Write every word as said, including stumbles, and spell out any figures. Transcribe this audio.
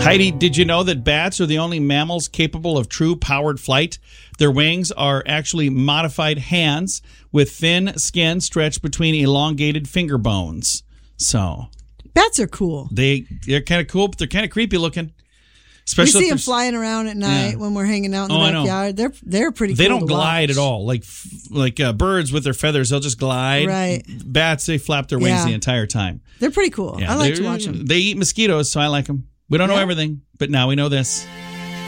Heidi, did you know that bats are the only mammals capable of true powered flight? Their wings are actually modified hands with thin skin stretched between elongated finger bones. So bats are cool. They, they're kind of cool, but they're kind of creepy looking. Especially we see them flying around at night yeah. when we're hanging out in the oh, backyard. They're they're pretty. They cool don't to glide watch. at all, like like uh, birds with their feathers. They'll just glide. Right. Bats, they flap their wings yeah. the entire time. They're pretty cool. Yeah, I like to watch them. They eat mosquitoes, so I like them. We don't know yeah. everything, but now we know this.